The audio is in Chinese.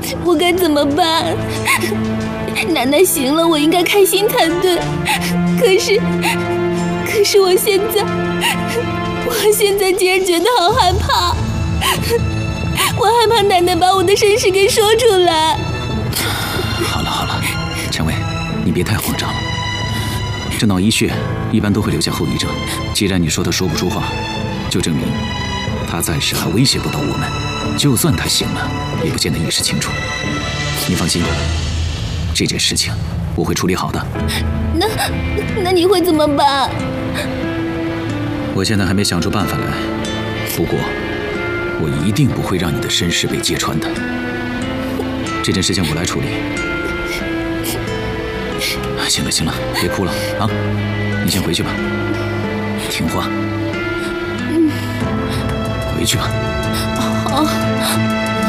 我该怎么办？奶奶醒了，我应该开心才对。可是我现在竟然觉得好害怕。我害怕奶奶把我的身世给说出来。 好了，陈伟，你别太慌张了。这脑溢血一般都会留下后遗症。既然你说他说不出话，就证明他暂时还威胁不到我们。就算他醒了，也不见得意识清楚。你放心，这件事情我会处理好的。 那你会怎么办？ 我现在还没想出办法来，不过我一定不会让你的身世被揭穿的。这件事情我来处理。行了，别哭了啊！你先回去吧，听话。回去吧。 好。